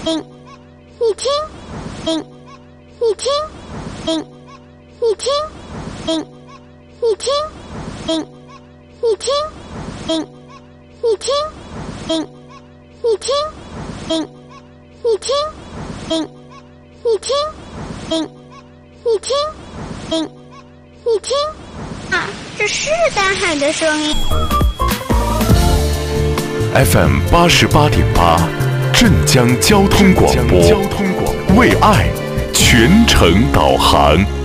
你听，你听，你听，你听，你听，你听，你听，你听，你听，你听，你听啊，这是大海的声音。 FM 88.8，镇江交通广播，为爱全程导航。